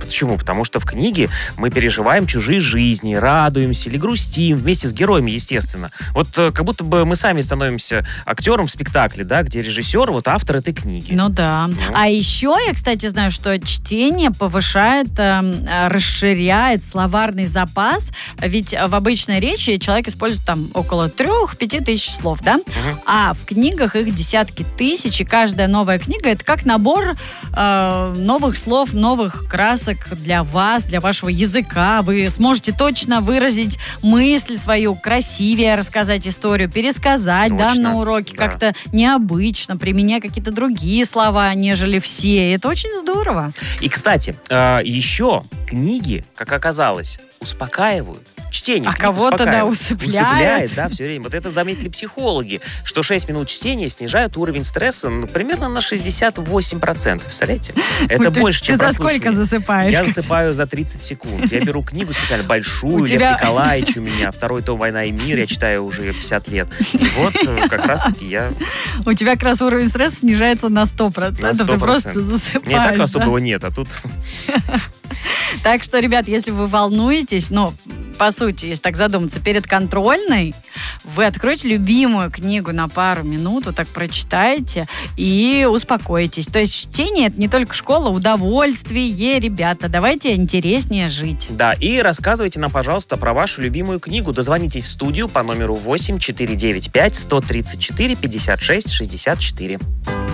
Почему? Потому что в книге мы переживаем чужие жизни, радуемся или грустим вместе с героями, естественно. Вот как будто бы мы сами становимся актером в спектакле, да, где режиссер, вот автор этой книги. Ну да. А еще я, кстати, знаю, что чтение повышает, расширяет словарный запас, ведь в обычной речи человек использует там около 3-5 тысяч слов, да? А в книгах их десятки тысяч, и каждая новая книга — это как набор новых слов, новых красок для вас, для вашего языка. Вы сможете точно выразить мысль свою, красивее рассказать историю, пересказать, точно, да, на уроке как-то необычно, применяя какие-то другие слова, нежели все. Это очень здорово. И, кстати, еще книги, как оказалось, успокаивают. Чтение. А кого-то, да, усыпляет. Да, все время. Вот это заметили психологи, что 6 минут чтения снижают уровень стресса примерно на 68%. Представляете? Это больше, чем прослушивание. Ты за сколько засыпаешь? Я засыпаю за 30 секунд. Я беру книгу специально большую, Лев Николаевич у меня, второй том «Война и мир», я читаю уже 50 лет. И вот как раз-таки я... У тебя как раз уровень стресса снижается на 100%. На 100%. Ты просто засыпаешь. Мне так особого нет, а тут... Так что, ребят, если вы волнуетесь, по сути, если так задуматься, перед контрольной, вы откроете любимую книгу на пару минут, вот так прочитаете и успокоитесь. То есть чтение — это не только школа, удовольствие, ребята. Давайте интереснее жить. Да, и рассказывайте нам, пожалуйста, про вашу любимую книгу. Дозвонитесь в студию по номеру 8 495 134 56 64.